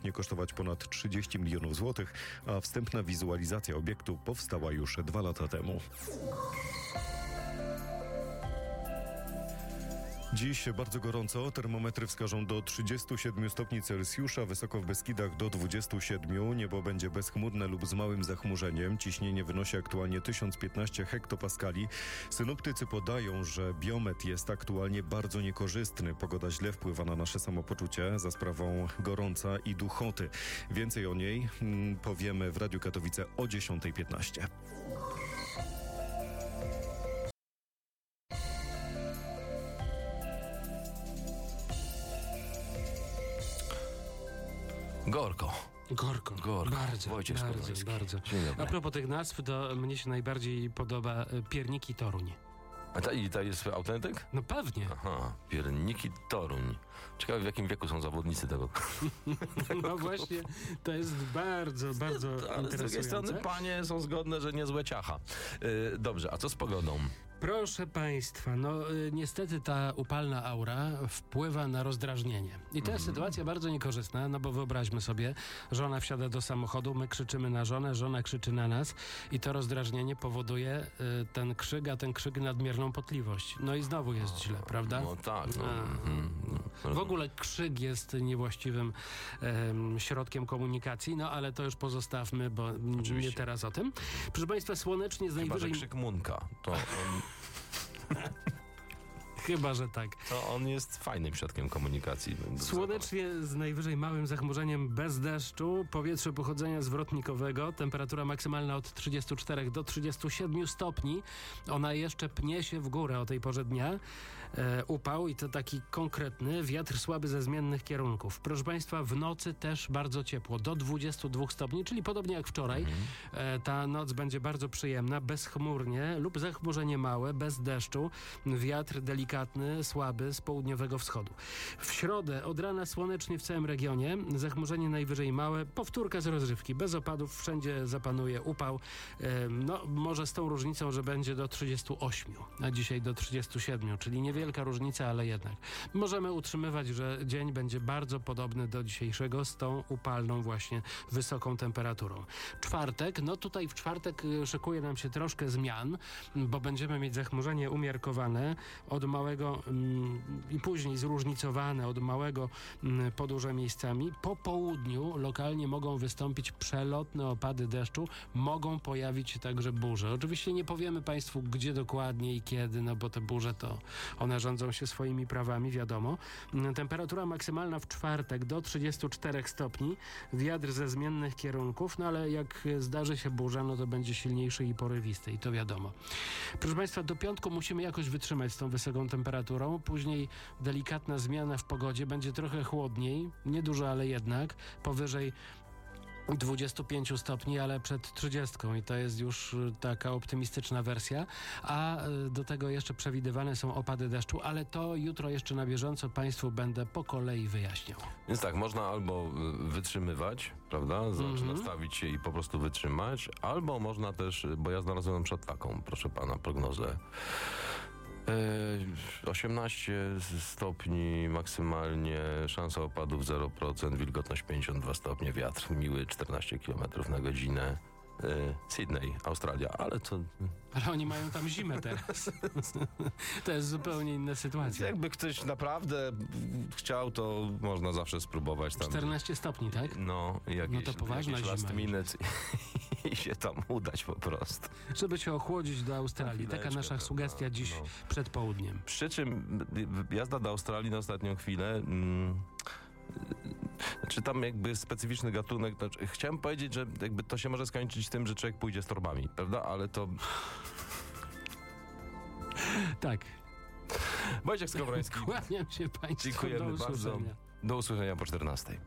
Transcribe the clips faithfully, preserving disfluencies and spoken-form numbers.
łącznie kosztować ponad trzydzieści milionów złotych, a wstępna wizualizacja obiektu powstała już dwa lata temu. Dziś bardzo gorąco. Termometry wskażą do trzydziestu siedmiu stopni Celsjusza, wysoko w Beskidach do dwudziestu siedmiu. Niebo będzie bezchmurne lub z małym zachmurzeniem. Ciśnienie wynosi aktualnie tysiąc piętnaście hektopaskali. Synoptycy podają, że biometr jest aktualnie bardzo niekorzystny. Pogoda źle wpływa na nasze samopoczucie za sprawą gorąca i duchoty. Więcej o niej hmm, powiemy w Radiu Katowice o dziesiątej piętnaście. Gorko. Gorko. Gorko. Bardzo, Wojciech bardzo, Skowroński. bardzo. A propos tych nazw, to mnie się najbardziej podoba Pierniki Toruń. A ta, i ta jest autentyk? No pewnie. Aha, Pierniki Toruń. Ciekawe, w jakim wieku są zawodnicy tego. No właśnie, to jest bardzo, bardzo Ale interesujące. z drugiej strony panie są zgodne, że niezłe ciacha. Yy, dobrze, a co z pogodą? Proszę Państwa, no y, niestety ta upalna aura wpływa na rozdrażnienie. I to jest Mhm. sytuacja bardzo niekorzystna, no bo wyobraźmy sobie, żona wsiada do samochodu, my krzyczymy na żonę, żona krzyczy na nas i to rozdrażnienie powoduje y, ten krzyk, a ten krzyk nadmierną potliwość. No i znowu jest źle, prawda? No tak. No, A. mhm, no. W ogóle krzyk jest niewłaściwym em, środkiem komunikacji, no ale to już pozostawmy, bo Oczywiście. nie teraz o tym. Proszę Państwa, słonecznie z Chyba, że najwyżej... krzyk Munka. To on, Chyba, że tak. to on jest fajnym środkiem komunikacji. Słonecznie z najwyżej małym zachmurzeniem bez deszczu, powietrze pochodzenia zwrotnikowego, temperatura maksymalna od trzydziestu czterech do trzydziestu siedmiu stopni. Ona jeszcze pnie się w górę o tej porze dnia. E, upał i to taki konkretny, wiatr słaby ze zmiennych kierunków. Proszę Państwa, w nocy też bardzo ciepło, do dwudziestu dwóch stopni, czyli podobnie jak wczoraj. Mhm. E, ta noc będzie bardzo przyjemna, bezchmurnie lub zachmurzenie małe, bez deszczu. Wiatr delikatny, słaby z południowego wschodu. W środę od rana słonecznie w całym regionie, zachmurzenie najwyżej małe, powtórka z rozrywki, bez opadów, wszędzie zapanuje upał. No, może z tą różnicą, że będzie do trzydziestu ośmiu, a dzisiaj do trzydziestu siedmiu, czyli niewielka różnica, ale jednak. Możemy utrzymywać, że dzień będzie bardzo podobny do dzisiejszego z tą upalną właśnie wysoką temperaturą. Czwartek, no tutaj w czwartek szykuje nam się troszkę zmian, bo będziemy mieć zachmurzenie umiarkowane od małego mm, i później zróżnicowane od małego mm, po duże miejscami. Po południu lokalnie mogą wystąpić przelotne opady deszczu, mogą pojawić się także burze. Oczywiście nie powiemy Państwu, gdzie dokładnie i kiedy, no bo te burze to one rządzą się swoimi prawami, wiadomo. Mm, temperatura maksymalna w czwartek do trzydziestu czterech stopni, wiatr ze zmiennych kierunków, no ale jak zdarzy się burza, no to będzie silniejszy i porywisty i to wiadomo. Proszę Państwa, do piątku musimy jakoś wytrzymać z tą wysoką temperaturą, później delikatna zmiana w pogodzie, będzie trochę chłodniej, niedużo, ale jednak, powyżej dwudziestu pięciu stopni, ale przed trzydziestką i to jest już taka optymistyczna wersja, a do tego jeszcze przewidywane są opady deszczu, ale to jutro jeszcze na bieżąco Państwu będę po kolei wyjaśniał. Więc tak, można albo wytrzymywać, prawda, znaczy Mhm. nastawić się i po prostu wytrzymać, albo można też, bo ja znalazłem na przykład taką, proszę pana, prognozę. osiemnaście stopni maksymalnie, szansa opadów zero procent, wilgotność pięćdziesiąt dwa stopnie, wiatr miły czternaście kilometrów na godzinę. Sydney, Australia, ale to... Ale oni mają tam zimę teraz. To jest zupełnie inna sytuacja. Jakby ktoś naprawdę chciał, to można zawsze spróbować tam. czternaście stopni, tak? No, jakieś, No to poważna jakieś last zima minute i się tam udać po prostu. Żeby się ochłodzić do Australii. Taka Chwileczkę, nasza prawda, sugestia dziś no. przed południem. Przy czym jazda do Australii na ostatnią chwilę... Mm, czy tam jakby specyficzny gatunek, znaczy, chciałem powiedzieć, że jakby to się może skończyć tym, że człowiek pójdzie z torbami, prawda? Ale to... Tak. Wojciech Skowroński. Kłaniam się Państwu. Dziękujemy do usłyszenia. bardzo. Do usłyszenia po czternastej.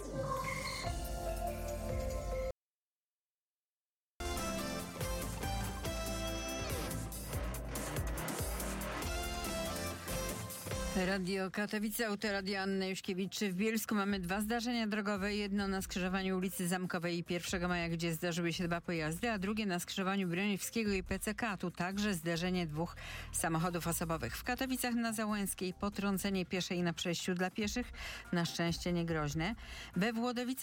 Radio Katowice, autoradio Anna Juśkiewicz. W Bielsku mamy dwa zdarzenia drogowe. Jedno na skrzyżowaniu ulicy Zamkowej i pierwszego maja, gdzie zdarzyły się dwa pojazdy, a drugie na skrzyżowaniu Broniewskiego i P C K. Tu także zderzenie dwóch samochodów osobowych. W Katowicach na Załęskiej potrącenie pieszej na przejściu dla pieszych. Na szczęście niegroźne. We Włodowicach